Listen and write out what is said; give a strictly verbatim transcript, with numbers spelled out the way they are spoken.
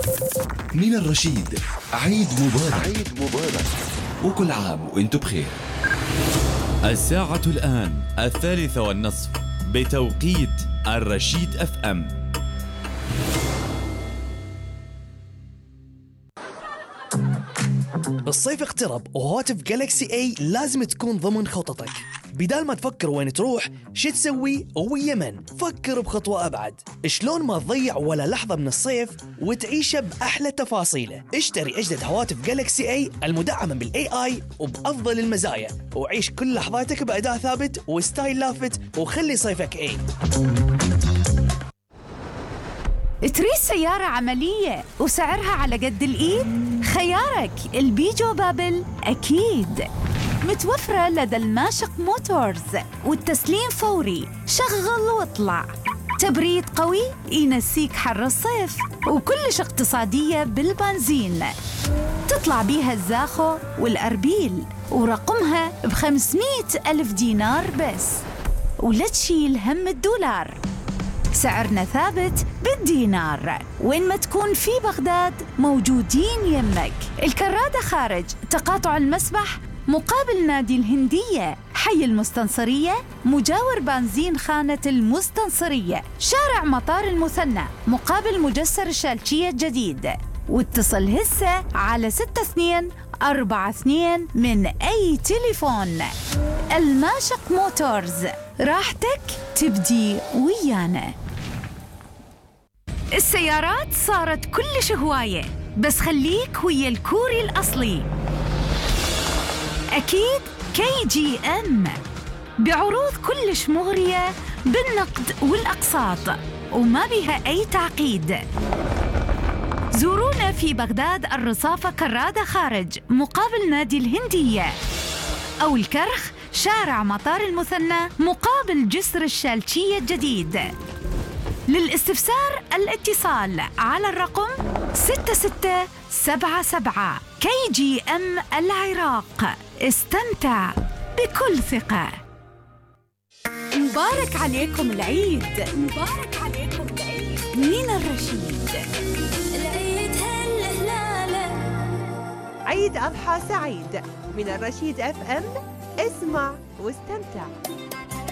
من الرشيد عيد مبارك. عيد مبارك وكل عام وانتم بخير. الساعة الآن الثالثة والنصف بتوقيت الرشيد اف ام. الصيف اقترب وهواتف جالكسي اي لازم تكون ضمن خططك. بدال ما تفكر وين تروح شو تسوي ويا من، فكر بخطوة أبعد. شلون ما تضيع ولا لحظة من الصيف وتعيشه بأحلى تفاصيله. اشتري أجدد هواتف جالكسي اي المدعمة بالاي اي وبأفضل المزايا، وعيش كل لحظاتك بأداء ثابت وستايل لافت، وخلي صيفك اي. تريد سيارة عملية وسعرها على قد الإيد؟ خيارك البيجو بابل أكيد. متوفرة لدى الماشق موتورز، والتسليم فوري، شغل واطلع. تبريد قوي ينسيك حر الصيف، وكلش اقتصادية بالبنزين. تطلع بيها الزاخو والأربيل، ورقمها بخمسمائة ألف دينار بس، ولا تشيل هم الدولار. سعرنا ثابت بالدينار، وين ما تكون في بغداد موجودين يمك. الكرادة خارج تقاطع المسبح مقابل نادي الهندية، حي المستنصرية مجاور بنزين خانة المستنصرية، شارع مطار المثنى مقابل مجسر الشالشية الجديد. واتصل هسه على ستة اثنين أربعة اثنين من أي تليفون. الماشق موتورز، راحتك تبدي ويانا. السيارات صارت كلش هواية، بس خليك ويا الكوري الأصلي. أكيد كي جي ام بعروض كلش مغرية بالنقد والأقساط، وما بها أي تعقيد. زورونا في بغداد الرصافة كرادة خارج مقابل نادي الهندية، أو الكرخ شارع مطار المثنى مقابل جسر الشالشية الجديد. للاستفسار الاتصال على الرقم ستة ستة سبعة سبعة. كي جي ام العراق، استمتع بكل ثقة. مبارك عليكم العيد، مبارك عليكم العيد من الرشيد. العيد هالهلالة. عيد أضحى سعيد من الرشيد اف ام. اسمع واستمتع.